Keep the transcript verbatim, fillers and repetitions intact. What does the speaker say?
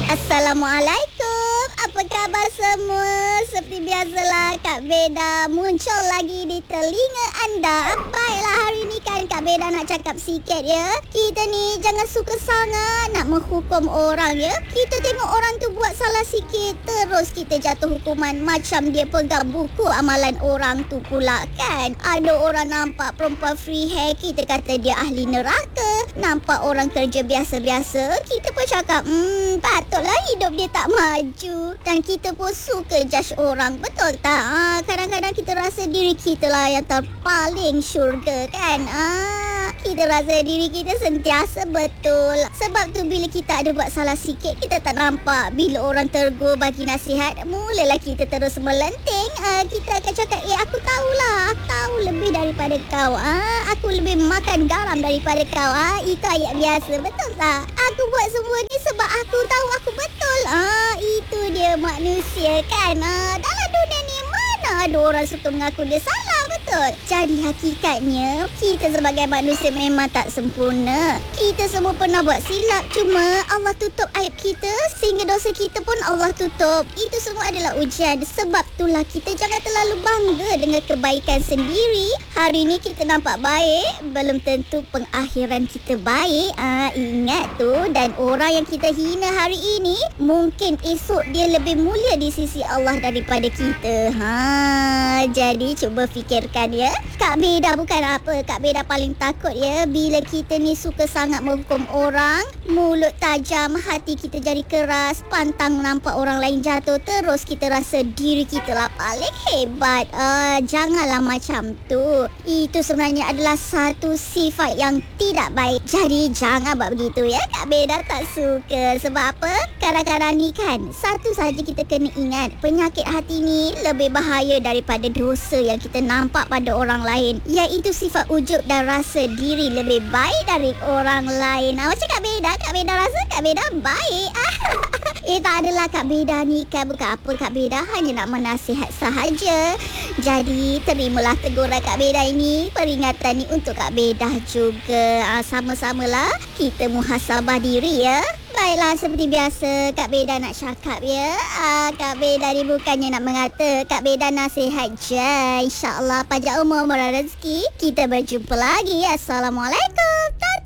Assalamualaikum. Apa khabar semua? Seperti biasalah, Kak Beda muncul lagi di telinga anda. Baiklah, hari ni kan Kak Beda nak cakap sikit ya. Kita ni jangan suka sangat nak menghukum orang ya. Kita tengok orang tu buat salah sikit, terus kita jatuh hukuman macam dia pegang buku amalan orang tu pula kan. Ada orang nampak perempuan free hair, kita kata dia ahli neraka. Nampak orang kerja biasa-biasa, kita pun cakap, hmm, patutlah hidup dia tak maju. Dan kita pun suka judge orang, betul tak? Ha, kadang-kadang kita rasa diri kita lah yang terpaling syurga kan? Ah, kita rasa diri kita sentiasa betul. Sebab tu bila kita ada buat salah sikit, kita tak nampak. Bila orang tegur bagi nasihat, mulalah kita terus melenting. Ah, kita akan cakap, eh aku tahulah, aku tahu lebih daripada kau. Ah, aku lebih makan garam daripada kau. Ah, itu ayat biasa, betul tak? Aku buat semua ni sebab aku tahu aku betul. Ah, itu dia manusia kan. Ah, dalam dunia ni mana ada orang suka mengaku dia salah, betul? Jadi hakikatnya kita sebagai manusia memang tak sempurna. Kita semua pernah buat silap, cuma Allah tutup aib kita sehingga dosa kita pun Allah tutup. Itu semua adalah ujian. Sebab itulah kita jangan terlalu bangga dengan kebaikan sendiri. Hari ni kita nampak baik, belum tentu pengakhiran kita baik. Ah, ingat tu. Dan orang yang kita hina hari ini, mungkin esok dia lebih mulia di sisi Allah daripada kita. Ha, jadi cuba fikirkan ya. Kak Beda bukan apa. Kak Beda paling takut ya bila kita ni suka sangat menghukum orang, mulut tajam, hati kita jadi keras, pantang nampak orang lain jatuh, terus kita rasa diri kita lah paling hebat. Uh, janganlah macam tu. Itu sebenarnya adalah satu sifat yang tidak baik. Jadi jangan buat begitu ya. Kak Beda tak suka. Sebab apa? Kadang-kadang ni kan, satu saja kita kena ingat, penyakit hati ni lebih bahaya daripada dosa yang kita nampak pada orang lain, iaitu sifat ujub dan rasa diri lebih baik dari orang lain. Nah, macam Kak Beda, Kak Beda rasa Kak Beda baik. Eh, tak adalah Kak Beda ni kan, bukan apa. Kak Beda hanya nak menasihat sahaja. Jadi terimalah teguran Kak Beda ini. Peringatan ni untuk Kak Beda juga. Ah, sama-samalah kita muhasabah diri ya. Baiklah, seperti biasa Kak Beda nak cakap ya. Ah, Kak Beda ni bukannya nak mengata, Kak Beda nasihat je. InsyaAllah panjang umur, murah rezeki. Kita berjumpa lagi. Assalamualaikum.